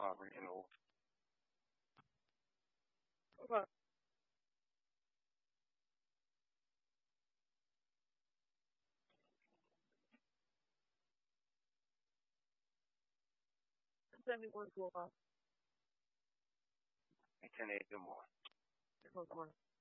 poverty and old. Well, tell me what's going on. I can eat them more. What's going on?